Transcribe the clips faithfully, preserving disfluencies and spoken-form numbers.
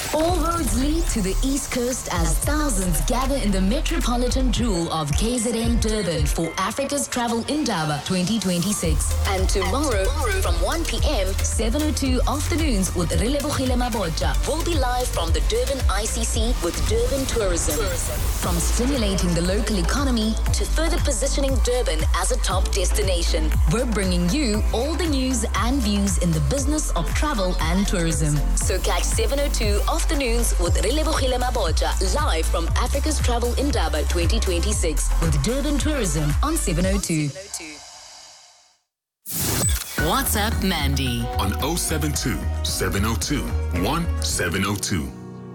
All roads lead to the East Coast as thousands gather in the metropolitan jewel of K Z N Durban for Africa's Travel Indaba twenty twenty-six. And tomorrow, from one p.m, seven oh two afternoons with Relebogile Mabotja will be live from the Durban I C C with Durban Tourism. From stimulating the local economy to further positioning Durban as a top destination, we're bringing you all the news and views in the business of travel and tourism. So catch seven oh two afternoons with Relebogile Mabotja live from Africa's Travel Indaba twenty twenty-six with Durban Tourism on seven oh two. WhatsApp Mandy on oh seven two, seven oh two, one seven oh two.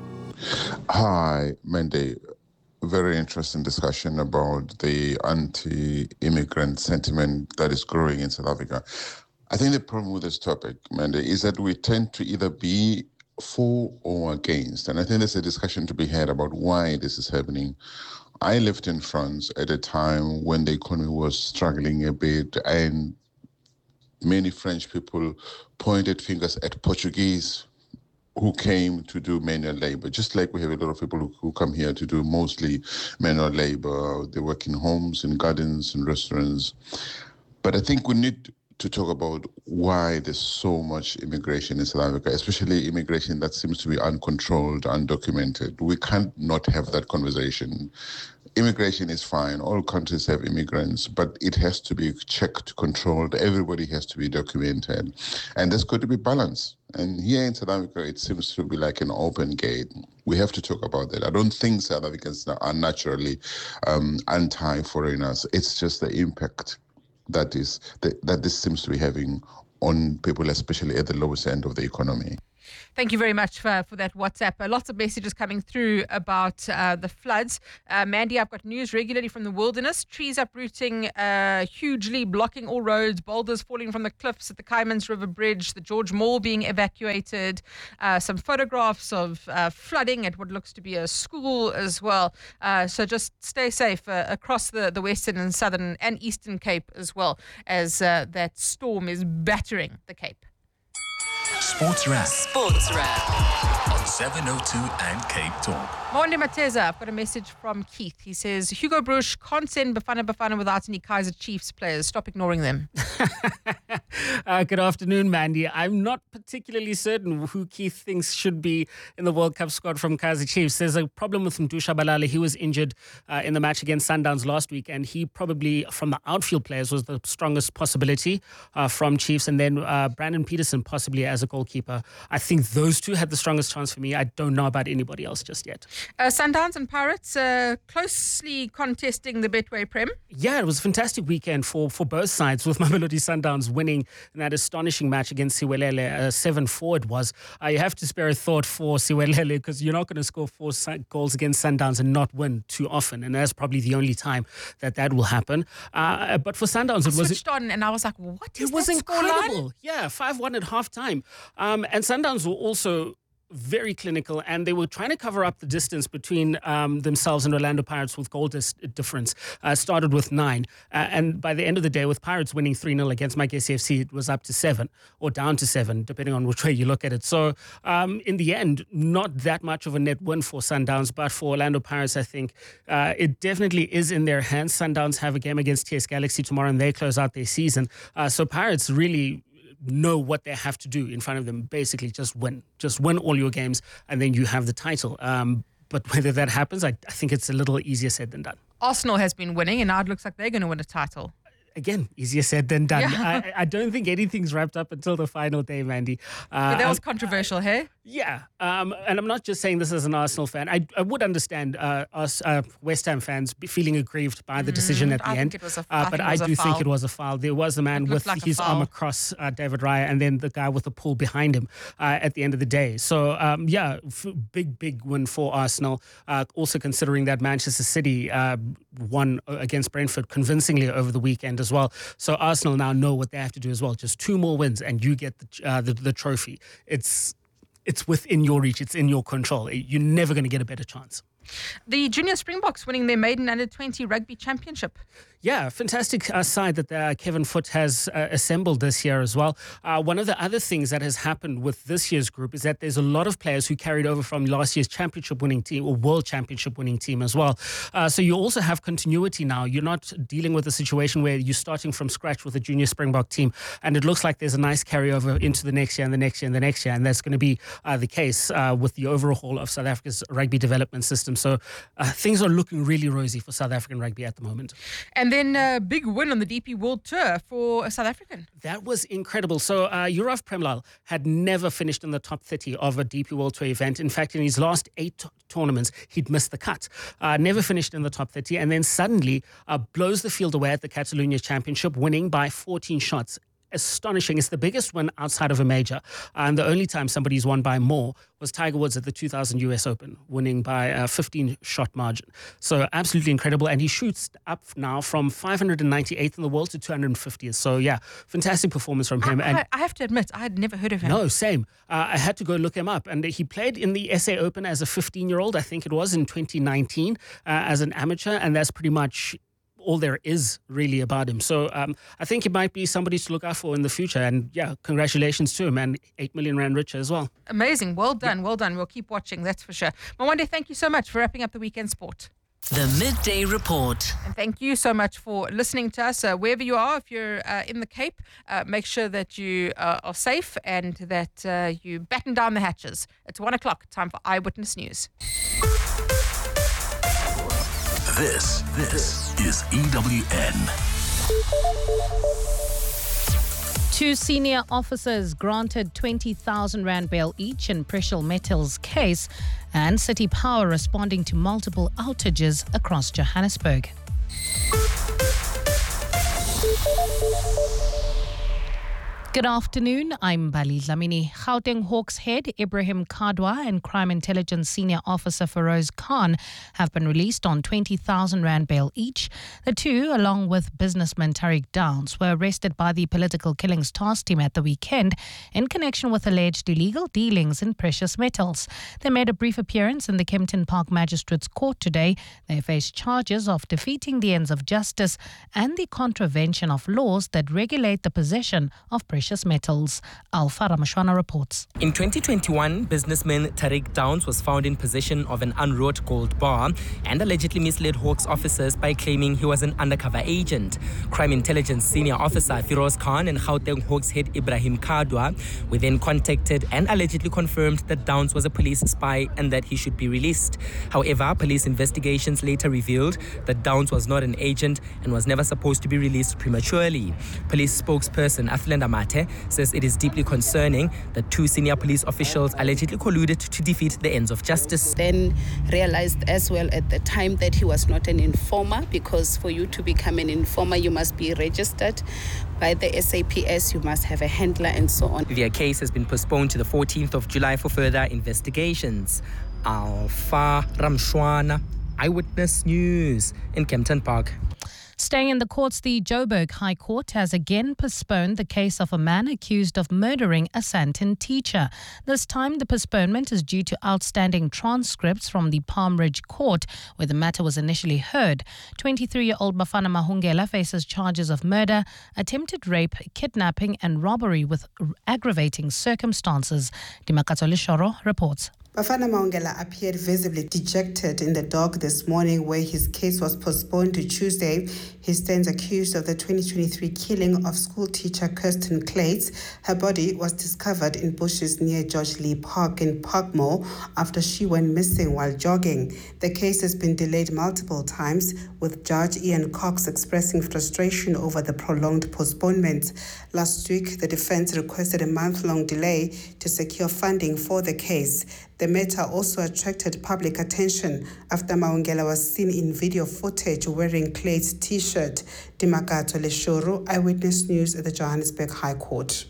Hi, Mandy. Very interesting discussion about the anti-immigrant sentiment that is growing in South Africa. I think the problem with this topic, Mandy, is that we tend to either be for or against. And I think there's a discussion to be had about why this is happening. I lived in France at a time when the economy was struggling a bit, and many French people pointed fingers at Portuguese who came to do manual labor, just like we have a lot of people who, who come here to do mostly manual labor. They work in homes, in gardens, in restaurants. But I think we need to talk about why there's so much immigration in South Africa, especially immigration that seems to be uncontrolled, undocumented. We can't not have that conversation. Immigration is fine. All countries have immigrants, but it has to be checked, controlled. Everybody has to be documented. And there's got to be balance. And here in South Africa, it seems to be like an open gate. We have to talk about that. I don't think South Africans are naturally um, anti-foreigners. It's just the impact that is that, that this seems to be having on people, especially at the lowest end of the economy. Thank you very much for, for that WhatsApp. Uh, lots of messages coming through about uh, the floods. Uh, Mandy, I've got news regularly from the wilderness. Trees uprooting uh, hugely, blocking all roads, boulders falling from the cliffs at the Caimans River Bridge, the George Mall being evacuated, uh, some photographs of uh, flooding at what looks to be a school as well. Uh, so just stay safe uh, across the, the western and southern and eastern Cape as well, as uh, that storm is battering the Cape. Sports Wrap. Sports Wrap on seven oh two and Cape Talk. Monde Mateza, I've got a message from Keith. He says, Hugo Broos can't send Bafana Bafana without any Kaizer Chiefs players. Stop ignoring them. uh, good afternoon, Mandy. I'm not particularly certain who Keith thinks should be in the World Cup squad from Kaizer Chiefs. There's a problem with Mdusha Balala. He was injured uh, in the match against Sundowns last week, and he probably, from the outfield players, was the strongest possibility uh, from Chiefs. And then uh, Brandon Peterson possibly as a goalkeeper. I think those two had the strongest chance for me. I don't know about anybody else just yet. Uh, Sundowns and Pirates uh, closely contesting the Betway Prem. Yeah, it was a fantastic weekend for, for both sides, with Mamelodi Sundowns winning in that astonishing match against Siwelele. Uh, seven four it was. Uh, you have to spare a thought for Siwelele, because you're not going to score four goals against Sundowns and not win too often. And that's probably the only time that that will happen. Uh, but for Sundowns, it I was... switched on and I was like, what is It was that incredible. scoreline? Yeah, five one at halftime. Um, and Sundowns were also very clinical, and they were trying to cover up the distance between um, themselves and Orlando Pirates with goal dis- difference. Uh, started with nine. Uh, and by the end of the day, with Pirates winning three nil against Mike S C F C, it was up to seven or down to seven, depending on which way you look at it. So um, in the end, not that much of a net win for Sundowns, but for Orlando Pirates, I think uh, it definitely is in their hands. Sundowns have a game against T S Galaxy tomorrow, and they close out their season. Uh, so Pirates really know what they have to do in front of them. Basically, just win. Just win all your games, and then you have the title. Um, but whether that happens, I, I think it's a little easier said than done. Arsenal has been winning, and now it looks like they're going to win a title. Again, easier said than done. Yeah. I, I don't think anything's wrapped up until the final day, Mandy. Uh, But that was I'm- controversial, hey? Yeah, um, and I'm not just saying this as an Arsenal fan. I, I would understand uh, us uh, West Ham fans be feeling aggrieved by the decision at the I end. think it was a- uh, I but think it I was a do think foul. it was a foul. There was a man It with looked like a his arm foul. across uh, David Raya, and then the guy with the pull behind him uh, at the end of the day. So, um, yeah, f- big, big win for Arsenal. Uh, also considering that Manchester City uh, won against Brentford convincingly over the weekend as well. So Arsenal now know what they have to do as well. Just two more wins and you get the, uh, the, the trophy. It's... It's within your reach. It's in your control. You're never going to get a better chance. The Junior Springboks winning their maiden under twenty rugby championship. Yeah, fantastic uh, side that uh, Kevin Foote has uh, assembled this year as well. Uh, one of the other things that has happened with this year's group is that there's a lot of players who carried over from last year's championship winning team or world championship winning team as well. Uh, so you also have continuity now. You're not dealing with a situation where you're starting from scratch with a Junior Springbok team, and it looks like there's a nice carryover into the next year and the next year and the next year, and that's going to be uh, the case uh, with the overhaul of South Africa's rugby development system. So uh, things are looking really rosy for South African rugby at the moment. And then a big win on the D P World Tour for a South African. That was incredible. So uh, Yurav Premlal had never finished in the top thirty of a D P World Tour event. In fact, in his last eight t- tournaments, he'd missed the cut. Uh, never finished in the top thirty, and then suddenly uh, blows the field away at the Catalunya Championship, winning by fourteen shots. Astonishing. It's the biggest win outside of a major. And the only time somebody's won by more was Tiger Woods at the two thousand U S Open, winning by a fifteen shot margin. So absolutely incredible. And he shoots up now from five hundred ninety-eighth in the world to two hundred fiftieth. So yeah, fantastic performance from him. I, and I, I have to admit, I had never heard of him. No, same. Uh, I had to go look him up. And he played in the S A Open as a fifteen-year-old, I think it was, in twenty nineteen uh, as an amateur. And that's pretty much all there is really about him. So um, I think he might be somebody to look out for in the future. And yeah, congratulations to him, and eight million rand richer as well. Amazing. Well done. Yeah. Well done. We'll keep watching, that's for sure. Mwande, thank you so much for wrapping up the weekend sport. The Midday Report. And thank you so much for listening to us. Uh, wherever you are, if you're uh, in the Cape, uh, make sure that you uh, are safe and that uh, you batten down the hatches. It's one o'clock, time for Eyewitness News. This, this is E W N. Two senior officers granted twenty thousand rand bail each in Precious Metals case, and City Power responding to multiple outages across Johannesburg. Good afternoon, I'm Bali Dlamini. Gauteng Hawks head Ibrahim Kadwa and Crime Intelligence Senior Officer Feroz Khan have been released on twenty thousand rand bail each. The two, along with businessman Tariq Downs, were arrested by the Political Killings Task Team at the weekend in connection with alleged illegal dealings in precious metals. They made a brief appearance in the Kempton Park Magistrates Court today. They face charges of defeating the ends of justice and the contravention of laws that regulate the possession of precious metals. Alpha Ramashwana reports. In twenty twenty-one, businessman Tariq Downs was found in possession of an unwrought gold bar and allegedly misled Hawks officers by claiming he was an undercover agent. Crime Intelligence Senior Officer Feroz Khan and Gauteng Hawks head Ibrahim Kadwa were then contacted and allegedly confirmed that Downs was a police spy and that he should be released. However, police investigations later revealed that Downs was not an agent and was never supposed to be released prematurely. Police spokesperson Athlenda Mate says it is deeply concerning that two senior police officials allegedly colluded to defeat the ends of justice. Then realized as well at the time that he was not an informer, because for you to become an informer, you must be registered by the S A P S, you must have a handler and so on. Their case has been postponed to the fourteenth of July for further investigations. Alpha Ramshwana, Eyewitness News in Kempton Park. Staying in the courts, the Joburg High Court has again postponed the case of a man accused of murdering a Sandton teacher. This time, the postponement is due to outstanding transcripts from the Palm Ridge Court, where the matter was initially heard. twenty-three-year-old Bafana Mahungela faces charges of murder, attempted rape, kidnapping and robbery with aggravating circumstances. Dimakato Lishoro reports. Bafana Mahungela appeared visibly dejected in the dock this morning, where his case was postponed to Tuesday. He stands accused of the twenty twenty-three killing of school teacher Kirsten Clates. Her body was discovered in bushes near George Lee Park in Parkmore after she went missing while jogging. The case has been delayed multiple times, with Judge Ian Cox expressing frustration over the prolonged postponement. Last week, the defense requested a month-long delay to secure funding for the case. The matter also attracted public attention after Mahungela was seen in video footage wearing Clade's t-shirt. Dimakato Leshoro, Eyewitness News at the Johannesburg High Court.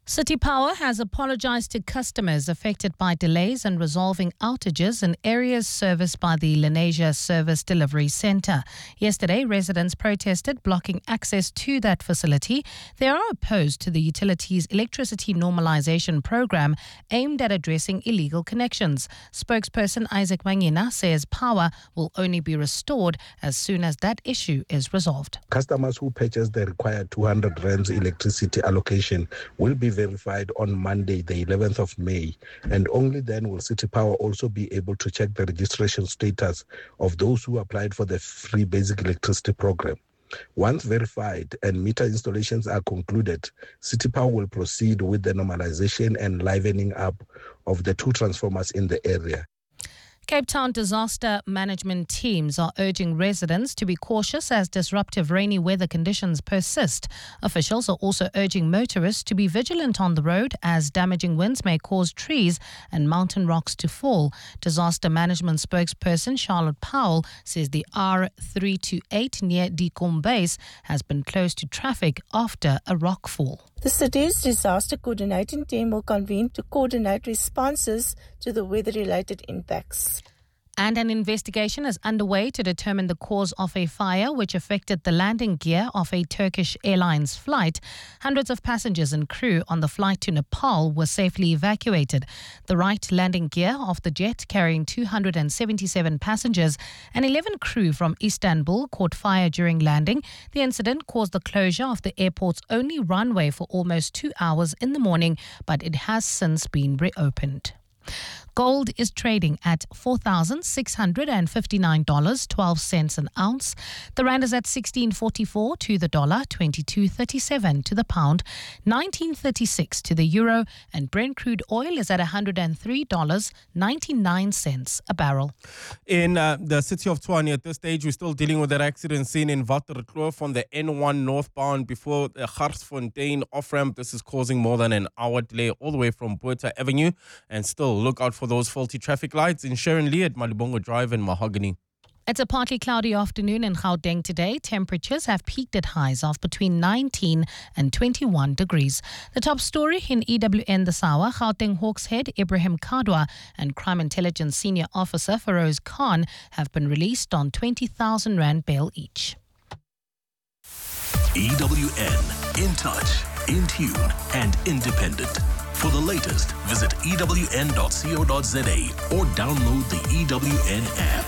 City Power has apologized to customers affected by delays in resolving outages in areas serviced by the Lenasia Service Delivery Centre. Yesterday, residents protested blocking access to that facility. They are opposed to the utility's electricity normalization program aimed at addressing illegal connections. Spokesperson Isaac Mangina says power will only be restored as soon as that issue is resolved. Customers who purchase the required two hundred rands electricity allocation will be verified on Monday, the eleventh of May, and only then will City Power also be able to check the registration status of those who applied for the free basic electricity program. Once verified and meter installations are concluded, City Power will proceed with the normalization and livening up of the two transformers in the area. Cape Town disaster management teams are urging residents to be cautious as disruptive rainy weather conditions persist. Officials are also urging motorists to be vigilant on the road as damaging winds may cause trees and mountain rocks to fall. Disaster management spokesperson Charlotte Powell says the R three twenty-eight near Deacon Base has been closed to traffic after a rock fall. The city's disaster coordinating team will convene to coordinate responses to the weather-related impacts. And an investigation is underway to determine the cause of a fire which affected the landing gear of a Turkish Airlines flight. Hundreds of passengers and crew on the flight to Nepal were safely evacuated. The right landing gear of the jet carrying two hundred seventy-seven passengers and eleven crew from Istanbul caught fire during landing. The incident caused the closure of the airport's only runway for almost two hours in the morning, but it has since been reopened. Gold is trading at four thousand six hundred fifty-nine dollars and twelve cents an ounce. The rand is at sixteen forty-four to the dollar, twenty-two thirty-seven to the pound, nineteen thirty-six to the euro, and Brent crude oil is at one hundred three dollars and ninety-nine cents a barrel. In uh, the city of Tshwane, at this stage, we're still dealing with that accident scene in Waterkloof on the N one northbound before the Garsfontein off-ramp. This is causing more than an hour delay all the way from Botha Avenue. And still, look out for those faulty traffic lights in Sharon Lee at Malibongo Drive and Mahogany. It's a partly cloudy afternoon in Gauteng today. Temperatures have peaked at highs of between nineteen and twenty-one degrees. The top story in E W N this hour, Gauteng Hawks head Ibrahim Kadwa and Crime Intelligence Senior Officer Feroz Khan have been released on twenty thousand rand bail each. E W N, in touch, in tune and independent. For the latest, visit E W N dot co dot za or download the E W N app.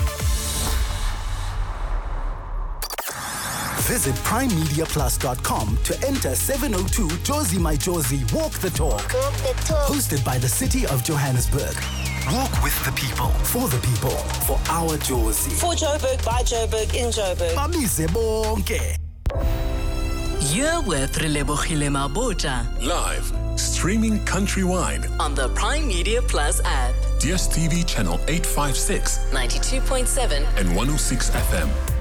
Visit prime media plus dot com to enter seven oh two Jozi My Jozi Walk the Talk. Walk the Talk. Hosted by the City of Johannesburg. Walk with the people, for the people, for our Jozi. For Joburg, by Joburg, in Joburg. Bamise bonke. You're with Relebohile Mabota. Live, streaming countrywide on the Prime Media Plus app. D S T V channel eight fifty-six, ninety-two point seven and one oh six F M.